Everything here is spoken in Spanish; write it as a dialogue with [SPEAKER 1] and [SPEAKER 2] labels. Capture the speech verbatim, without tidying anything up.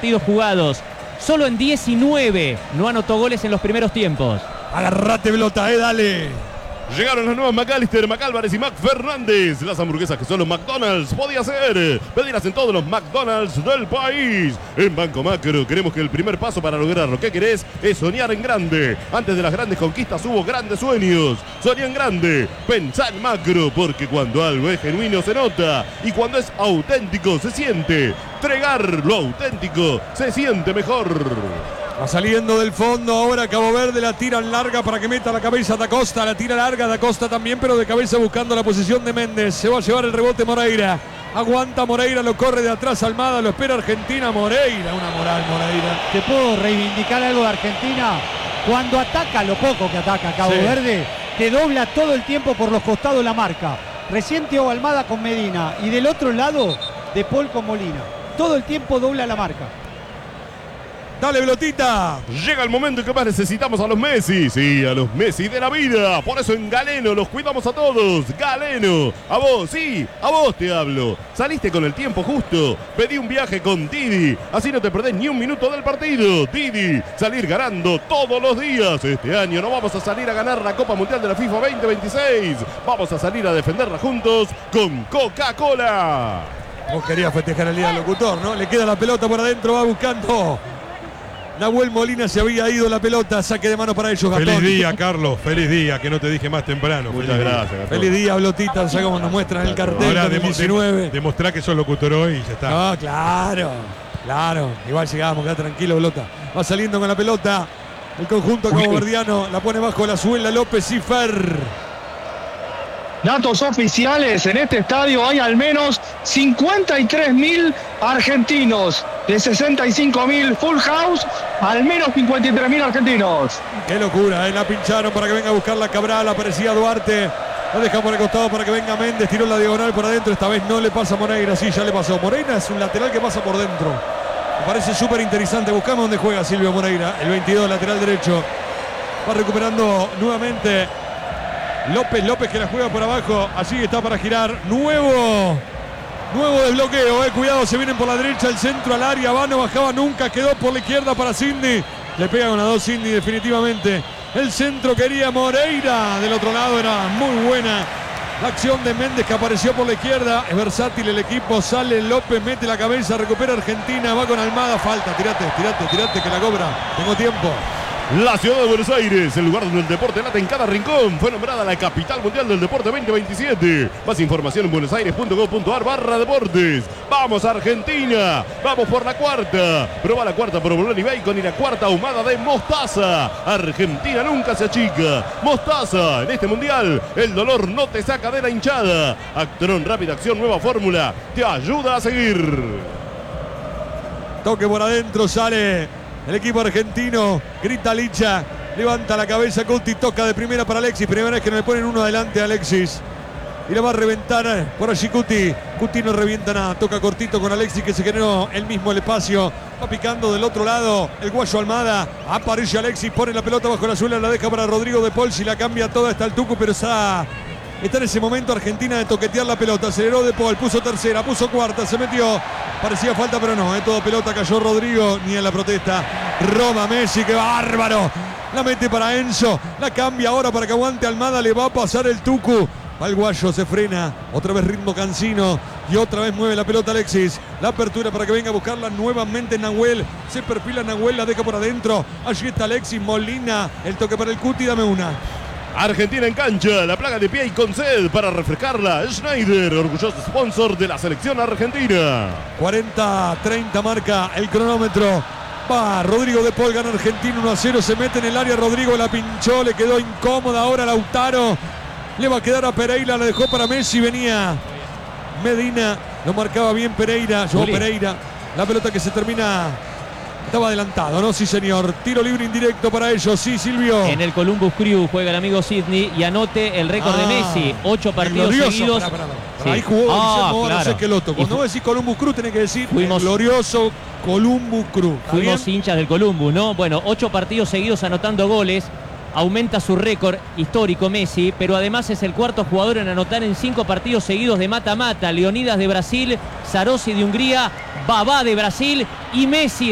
[SPEAKER 1] partidos jugados. Solo en diecinueve no anotó goles en los primeros tiempos.
[SPEAKER 2] Agarrate, Blota, eh, dale.
[SPEAKER 3] Llegaron las nuevas McAllister, McAlvarez y Mac Fernández. Las hamburguesas que solo McDonald's podía hacer. Pedirás en todos los McDonald's del país. En Banco Macro queremos que el primer paso para lograr lo que querés es soñar en grande. Antes de las grandes conquistas hubo grandes sueños. Soñá en grande, pensá en macro, porque cuando algo es genuino se nota. Y cuando es auténtico se siente. Tregar lo auténtico se siente mejor.
[SPEAKER 2] Va saliendo del fondo ahora Cabo Verde, la tira larga para que meta la cabeza Da Costa, la tira larga Da Costa también, pero de cabeza buscando la posición de Méndez. Se va a llevar el rebote Moreira. Aguanta Moreira, lo corre de atrás Almada, lo espera Argentina. Moreira, una moral Moreira.
[SPEAKER 4] ¿Te puedo reivindicar algo de Argentina? Cuando ataca, lo poco que ataca Cabo
[SPEAKER 2] Sí.
[SPEAKER 4] Verde, te dobla todo el tiempo por los costados la marca. Recién Thiago Almada con Medina y del otro lado De Paul con Molina. Todo el tiempo dobla la marca.
[SPEAKER 2] Dale, Blotita.
[SPEAKER 3] Llega el momento en que más necesitamos a los Messi. Sí, a los Messi de la vida. Por eso en Galeno los cuidamos a todos. Galeno. A vos, sí, a vos te hablo. Saliste con el tiempo justo. Pedí un viaje con Didi. Así no te perdés ni un minuto del partido. Didi, salir ganando todos los días. Este año no vamos a salir a ganar la Copa Mundial de la FIFA veinte veintiséis. Vamos a salir a defenderla juntos con Coca-Cola.
[SPEAKER 2] Vos querías festejar el día del locutor, ¿no? Le queda la pelota por adentro, va buscando. Nahuel Molina, se había ido la pelota, saque de mano para ellos, Gastón.
[SPEAKER 5] Feliz día, Carlos, feliz día, que no te dije más temprano.
[SPEAKER 3] Muchas
[SPEAKER 5] feliz
[SPEAKER 3] gracias,
[SPEAKER 5] día.
[SPEAKER 3] Gastón.
[SPEAKER 2] Feliz día, Blotita, ya como nos muestran el cartel
[SPEAKER 5] Ahora
[SPEAKER 2] con el
[SPEAKER 5] demo-
[SPEAKER 2] diecinueve.
[SPEAKER 5] dem- demostrá que sos locutor hoy y ya está.
[SPEAKER 2] No, claro, claro. Igual llegamos, queda tranquilo, Blota. Va saliendo con la pelota. El conjunto caboverdiano la pone bajo la suela López y Fer.
[SPEAKER 6] Datos oficiales, en este estadio hay al menos cincuenta y tres mil argentinos. De sesenta y cinco mil full house, al menos cincuenta y tres mil argentinos.
[SPEAKER 2] Qué locura, ¿eh? La pincharon para que venga a buscar la Cabral, aparecía Duarte. La deja por el costado para que venga Méndez, tiró la diagonal por adentro, esta vez no le pasa a Moreira, sí, ya le pasó. Moreira es un lateral que pasa por dentro. Me parece súper interesante, buscamos dónde juega Silvio Moreira, el veintidós, lateral derecho. Va recuperando nuevamente López, López que la juega por abajo, allí está para girar. Nuevo, nuevo desbloqueo, eh. Cuidado, se vienen por la derecha, el centro al área, va, no bajaba nunca, quedó por la izquierda para Cindy. Le pega con a dos Cindy definitivamente. El centro quería Moreira, del otro lado era muy buena la acción de Méndez que apareció por la izquierda. Es versátil el equipo, sale López, mete la cabeza, recupera Argentina, va con Almada, falta, tirate, tirate, tirate que la cobra, tengo tiempo.
[SPEAKER 3] La ciudad de Buenos Aires, el lugar donde el deporte late en cada rincón, fue nombrada la capital mundial del deporte veinte veintisiete. Más información en buenosaires.gov.ar barra deportes. ¡Vamos Argentina! ¡Vamos por la cuarta! Proba la cuarta provolone y bacon y la cuarta ahumada de mostaza. Argentina nunca se achica. Mostaza, en este mundial, el dolor no te saca de la hinchada. Actron Rápida Acción, nueva fórmula, te ayuda a seguir.
[SPEAKER 2] Toque por adentro, sale el equipo argentino, grita Licha, levanta la cabeza Cuti, toca de primera para Alexis, primera vez que no le ponen uno adelante a Alexis. Y la va a reventar por allí Cuti. Cuti no revienta nada, toca cortito con Alexis que se generó el mismo el espacio. Va picando del otro lado el guayo Almada. Aparece Alexis, pone la pelota bajo la suela, la deja para Rodrigo de Paul, si la cambia toda está el Tucu, pero está... Está en ese momento Argentina de toquetear la pelota. Aceleró De Paul, puso tercera, puso cuarta, se metió. Parecía falta, pero no. ¿eh? Todo pelota, cayó Rodrigo, ni en la protesta. Roba Messi, qué bárbaro. La mete para Enzo. La cambia ahora para que aguante Almada. Le va a pasar el Tucu. Al guayo se frena. Otra vez ritmo Cancino. Y otra vez mueve la pelota Alexis. La apertura para que venga a buscarla nuevamente Nahuel. Se perfila Nahuel, la deja por adentro. Allí está Alexis Molina. El toque para el Cuti, dame una.
[SPEAKER 3] Argentina en cancha, la plaga de pie y con sed para refrescarla. Schneider, orgulloso sponsor de la selección argentina.
[SPEAKER 2] cuarenta treinta marca el cronómetro. Va Rodrigo de Paul, gana Argentina uno a cero. Se mete en el área Rodrigo, la pinchó, le quedó incómoda. Ahora Lautaro. Le va a quedar a Pereira, la dejó para Messi. Venía Medina, lo marcaba bien Pereira. Llevó Pereira. La pelota que se termina. Estaba adelantado, ¿no? Sí, señor. Tiro libre indirecto para ellos. Sí, Silvio.
[SPEAKER 1] En el Columbus Crew juega el amigo Sidney y anote el récord
[SPEAKER 2] Ah,
[SPEAKER 1] de Messi. Ocho partidos
[SPEAKER 2] glorioso.
[SPEAKER 1] seguidos.
[SPEAKER 2] Pará, pará, pará.
[SPEAKER 1] Sí.
[SPEAKER 2] Ahí jugó
[SPEAKER 1] Ah,
[SPEAKER 2] Guillermo
[SPEAKER 1] claro.
[SPEAKER 2] Esqueloto. Cuando
[SPEAKER 1] Y fu-
[SPEAKER 2] vos decís Columbus Crew, tenés que decir
[SPEAKER 1] Fuimos-
[SPEAKER 2] el glorioso Columbus Crew. ¿Está
[SPEAKER 1] Fuimos
[SPEAKER 2] bien?
[SPEAKER 1] hinchas del Columbus, ¿no? Bueno, ocho partidos seguidos anotando goles. Aumenta su récord histórico Messi, pero además es el cuarto jugador en anotar en cinco partidos seguidos de mata-mata. Leonidas de Brasil, Sarossi de Hungría, Babá de Brasil y Messi